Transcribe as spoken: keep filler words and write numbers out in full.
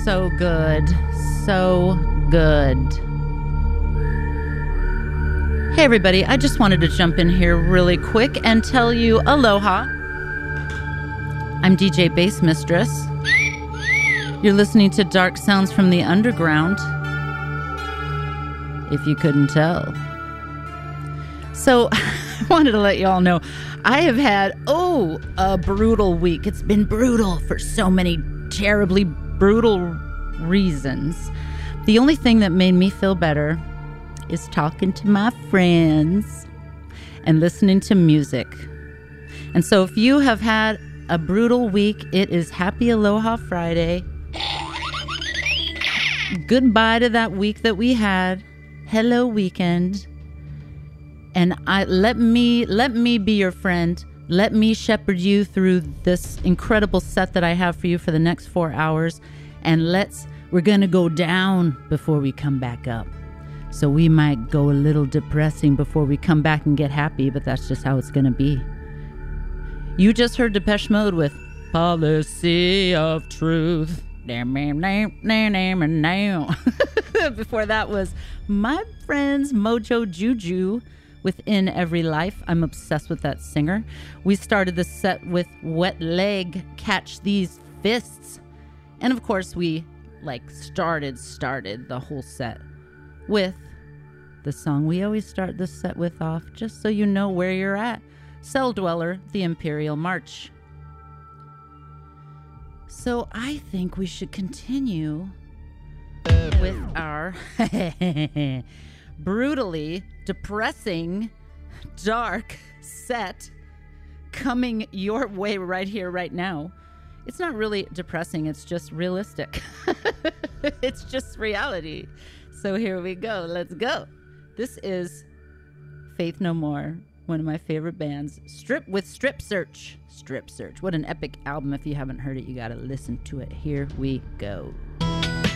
so good. So good. Hey, everybody. I just wanted to jump in here really quick and tell you aloha. I'm D J Bass Mistress. You're listening to Dark Sounds from the Underground, if you couldn't tell. So, I wanted to let you all know, I have had, oh, a brutal week. It's been brutal for so many terribly brutal reasons. The only thing that made me feel better is talking to my friends and listening to music. And so if you have had a brutal week, it is Happy Aloha Friday. Goodbye to that week that we had. Hello, weekend. And I let me let me be your friend. Let me shepherd you through this incredible set that I have for you for the next four hours. And let's we're gonna go down before we come back up. So we might go a little depressing before we come back and get happy, but that's just how it's gonna be. You just heard Depeche Mode with Policy of Truth. Before that was my friends Mojo Juju with In Every Life. I'm obsessed with that singer. We started the set with Wet Leg, Catch These Fists. And of course we like started, started the whole set with the song we always start the set with off, just so you know where you're at. Cell Dweller, The Imperial March. So I think we should continue with our brutally depressing, dark set coming your way right here, right now. It's not really depressing, it's just realistic. It's just reality. So here we go. Let's go. This is Faith No More, one of my favorite bands. Strip with Strip Search. Strip Search. What an epic album. If you haven't heard it, you got to listen to it. Here we go.